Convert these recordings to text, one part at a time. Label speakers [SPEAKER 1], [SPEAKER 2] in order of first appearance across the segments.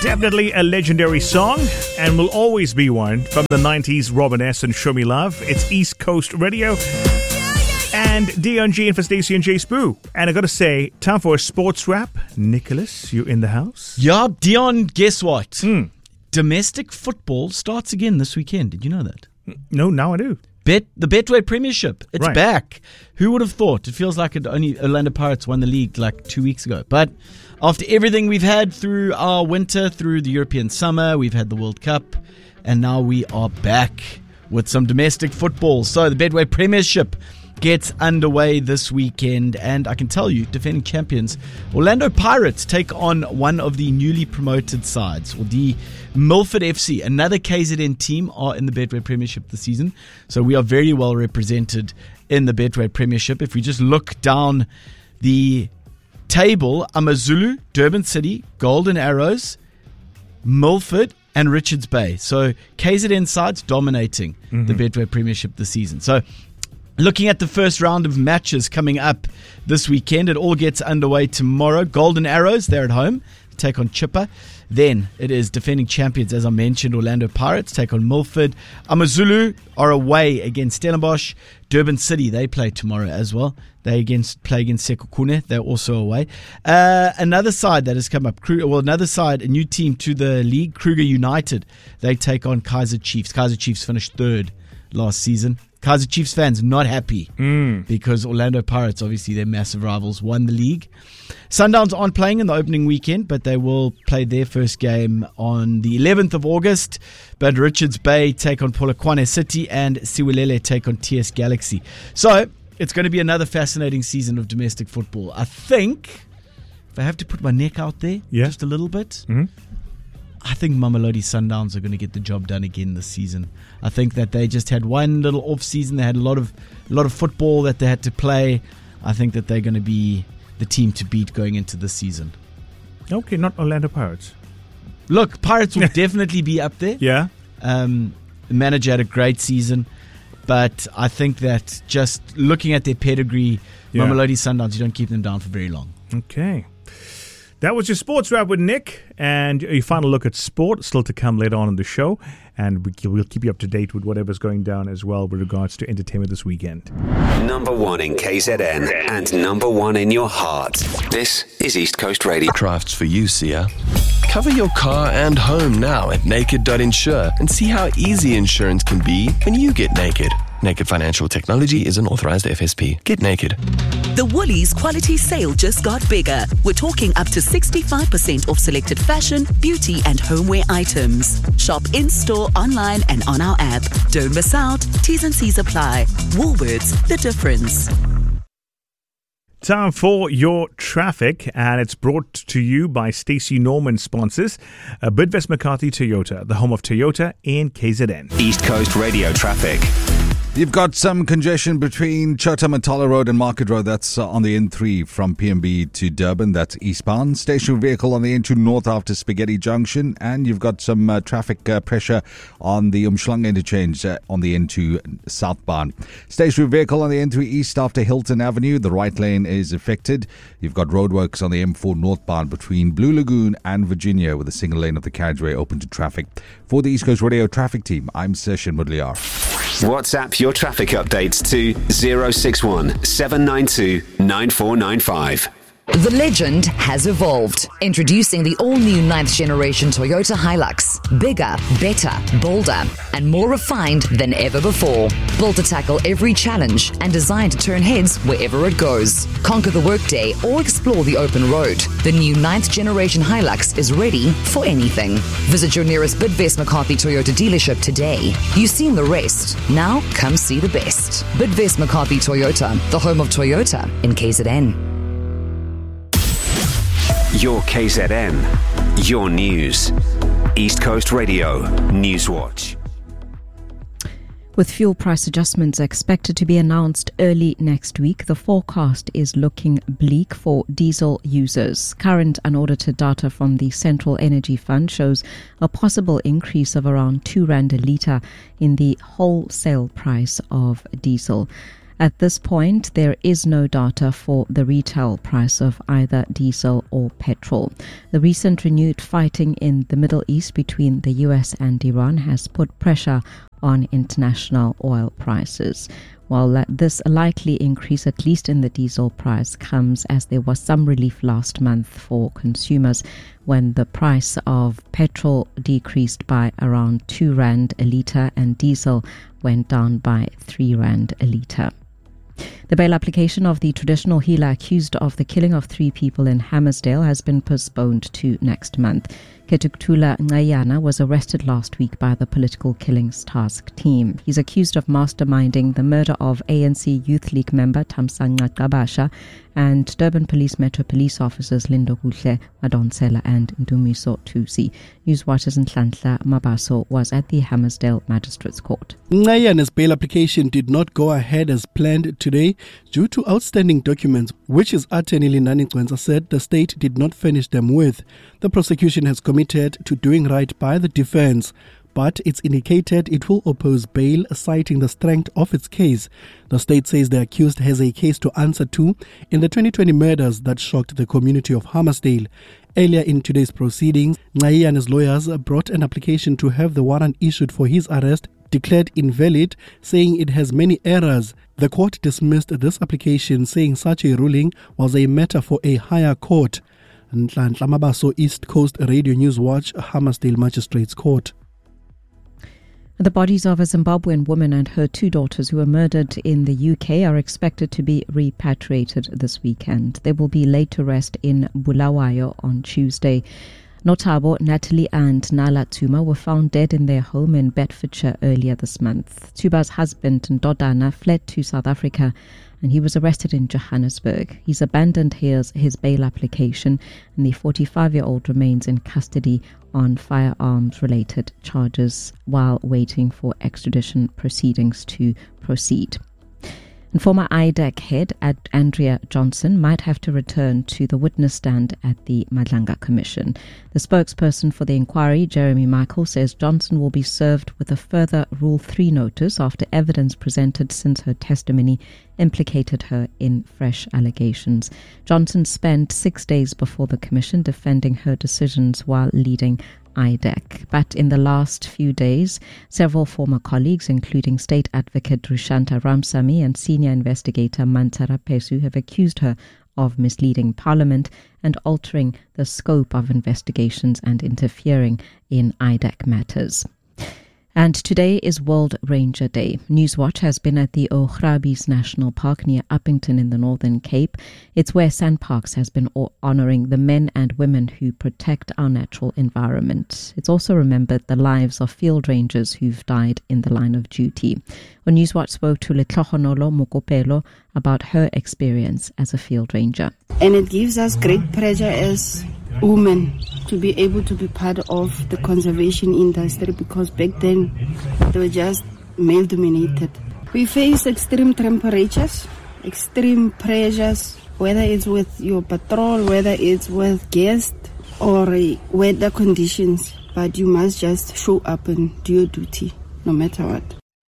[SPEAKER 1] Definitely a legendary song, and will always be one from the 90s. Robin S. and Show Me Love. It's East Coast Radio. And Dion G in for Stacey and Jay Spoo. And I gotta say, time for a sports wrap. Nicholas, you in the house?
[SPEAKER 2] Yeah, Dion, guess what? Domestic football starts again this weekend. Did you know that?
[SPEAKER 1] No, now I do.
[SPEAKER 2] The Betway Premiership. It's
[SPEAKER 1] Right.
[SPEAKER 2] back. Who would have thought? It feels like only Orlando Pirates won the league like 2 weeks ago. But after everything we've had through our winter, through the European summer, we've had the World Cup, and now we are back with some domestic football. So the Betway Premiership gets underway this weekend, and I can tell you, defending champions Orlando Pirates take on one of the newly promoted sides, or the Milford FC. Another KZN team are in the Betway Premiership this season, so we are very well represented in the Betway Premiership. If we just look down the table, Amazulu, Durban City, Golden Arrows, Milford, and Richards Bay. So KZN sides dominating the Betway Premiership this season. So looking at the first round of matches coming up this weekend, it all gets underway tomorrow. Golden Arrows, they're at home, take on Chippa. Then it is defending champions, as I mentioned, Orlando Pirates take on Milford. Amazulu are away against Stellenbosch. Durban City, they play tomorrow as well. They play against Sekhukhune. They're also away. Another side that has come up, a new team to the league, Kruger United. They take on Kaizer Chiefs. Kaizer Chiefs finished third last season. Kaizer Chiefs fans not happy because Orlando Pirates, obviously their massive rivals, won the league. Sundowns aren't playing in the opening weekend, but they will play their first game on the 11th of August. But Richards Bay take on Polokwane City and Siwelele take on TS Galaxy. So it's going to be another fascinating season of domestic football. I think, if I have to put my neck out there just a little bit, I think Mamelodi Sundowns are going to get the job done again this season. I think that they just had one little off season. They had a lot of football that they had to play. I think that they're going to be the team to beat going into this season.
[SPEAKER 1] Okay, not Orlando Pirates.
[SPEAKER 2] Look, Pirates will definitely be up there.
[SPEAKER 1] Yeah.
[SPEAKER 2] The manager had a great season, but I think that just looking at their pedigree, Mamelodi Sundowns, you don't keep them down for very long.
[SPEAKER 1] Okay. That was your sports wrap with Nick, and your final look at sport still to come later on in the show, and we'll keep you up to date with whatever's going down as well with regards to entertainment this weekend.
[SPEAKER 3] Number one in KZN and number one in your heart. This is East Coast Radio.
[SPEAKER 4] Crafts for you, Sia. Cover your car and home now at naked.insure and see how easy insurance can be when you get naked. Naked Financial Technology is an authorized FSP. Get naked.
[SPEAKER 5] The Woolies quality sale just got bigger. We're talking up to 65% off selected fashion, beauty and homeware items. Shop in-store, online and on our app. Don't miss out. T's and C's apply. Woolworths, the difference.
[SPEAKER 1] Time for your traffic, and it's brought to you by Stacey Norman sponsors, Bidvest McCarthy Toyota, the home of Toyota in KZN.
[SPEAKER 3] East Coast Radio traffic.
[SPEAKER 6] You've got some congestion between Chota Matala Road and Market Road. That's on the N3 from PMB to Durban. That's eastbound. Stationary vehicle on the N2 north after Spaghetti Junction. And you've got some traffic pressure on the Umhlanga interchange on the N2 southbound. Stationary vehicle on the N3 east after Hilton Avenue. The right lane is affected. You've got roadworks on the M4 northbound between Blue Lagoon and Virginia with a single lane of the carriageway open to traffic. For the East Coast Radio traffic team, I'm Session Mudliar.
[SPEAKER 3] WhatsApp your traffic updates to 061 792 9495.
[SPEAKER 7] The legend has evolved. Introducing the all-new 9th generation Toyota Hilux. Bigger, better, bolder, and more refined than ever before. Built to tackle every challenge and designed to turn heads wherever it goes. Conquer the workday or explore the open road. The new 9th generation Hilux is ready for anything. Visit your nearest Bidvest McCarthy Toyota dealership today. You've seen the rest. Now come see the best. Bidvest McCarthy Toyota, the home of Toyota in KZN.
[SPEAKER 3] Your KZN, your news. East Coast Radio Newswatch.
[SPEAKER 8] With fuel price adjustments expected to be announced early next week, the forecast is looking bleak for diesel users. Current unaudited data from the Central Energy Fund shows a possible increase of around R2 a litre in the wholesale price of diesel. At this point, there is no data for the retail price of either diesel or petrol. The recent renewed fighting in the Middle East between the US and Iran has put pressure on international oil prices. While this likely increase, at least in the diesel price, comes as there was some relief last month for consumers when the price of petrol decreased by around 2 Rand a litre and diesel went down by 3 Rand a litre. The bail application of the traditional healer accused of the killing of 3 people in Hammersdale has been postponed to next month. Ketuktula Ngayana was arrested last week by the Political Killings Task Team. He's accused of masterminding the murder of ANC Youth League member Thamsanqa Qabasha and Durban Police Metro Police officers Lindo Kuhle Madonsela and Ndumiso Tusi. Newswatch's Nhlanhla Mabaso was at the Hammersdale Magistrates Court.
[SPEAKER 9] Ngayana's bail application did not go ahead as planned today due to outstanding documents, which his attorney Lindani Cwenza said the state did not furnish them with. The prosecution has committed to doing right by the defense, but it's indicated it will oppose bail, citing the strength of its case. The state says the accused has a case to answer to in the 2020 murders that shocked the community of Hammersdale. Earlier in today's proceedings, Ngayana's lawyers brought an application to have the warrant issued for his arrest declared invalid, saying it has many errors. The court dismissed this application, saying such a ruling was a matter for a higher court. Nhlanhla Mabaso, East Coast Radio News Watch, Hammersdale Magistrates Court.
[SPEAKER 8] The bodies of a Zimbabwean woman and her 2 daughters who were murdered in the UK are expected to be repatriated this weekend. They will be laid to rest in Bulawayo on Tuesday. Notabo, Natalie and Nala Tuma were found dead in their home in Bedfordshire earlier this month. Tuba's husband, Ndodana, fled to South Africa and he was arrested in Johannesburg. He's abandoned his bail application and the 45-year-old remains in custody on firearms-related charges while waiting for extradition proceedings to proceed. And former IDEC head Andrea Johnson might have to return to the witness stand at the Madlanga Commission. The spokesperson for the inquiry, Jeremy Michael, says Johnson will be served with a further Rule 3 notice after evidence presented since her testimony implicated her in fresh allegations. Johnson spent 6 days before the Commission defending her decisions while leading IDEC. But in the last few days, several former colleagues, including State Advocate Rushanta Ramsamy and Senior Investigator Mantara Pesu, have accused her of misleading Parliament and altering the scope of investigations and interfering in IDEC matters. And today is World Ranger Day. Newswatch has been at the O'Grabis National Park near Uppington in the Northern Cape. It's where SANParks has been honouring the men and women who protect our natural environment. It's also remembered the lives of field rangers who've died in the line of duty. Well, Newswatch spoke to Letlohonolo Mokopelo about her experience as a field ranger.
[SPEAKER 10] And it gives us great pleasure as women to be able to be part of the conservation industry, because back then they were just male dominated. We face extreme temperatures, extreme pressures, whether it's with your patrol, whether it's with guests or weather conditions, but you must just show up and do your duty no matter what.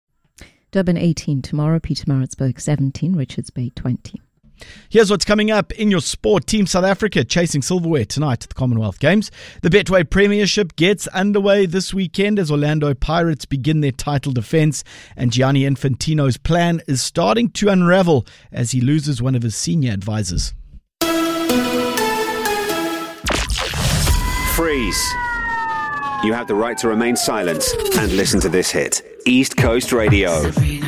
[SPEAKER 8] Durban 18 tomorrow, Pietermaritzburg 17, Richards Bay 20.
[SPEAKER 2] Here's what's coming up in your sport. Team South Africa chasing silverware tonight at the Commonwealth Games. The Betway Premiership gets underway this weekend as Orlando Pirates begin their title defence, and Gianni Infantino's plan is starting to unravel as he loses one of his senior advisors.
[SPEAKER 3] Freeze. You have the right to remain silent and listen to this hit. East Coast Radio.